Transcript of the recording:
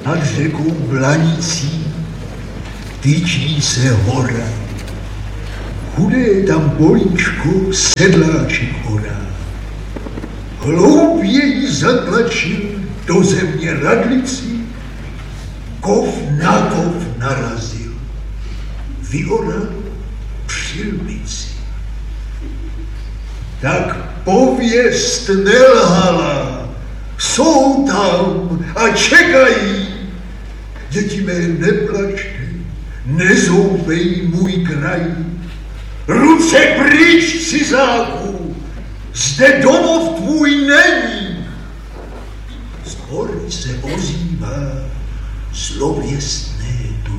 Nad řekou Blanicí tyčí se hora. Chudé tam políčko sedláček hora. Hloupě ji zatlačil do země radlici, kov narazil, vyoral přilbici. Tak pověst nelhala, jsou tam a čekají. Děti mé, neplačte, nezoubej můj kraj. Ruce pryč, cizáku, zde domov tvůj není. Z hory se ozývá zlověstný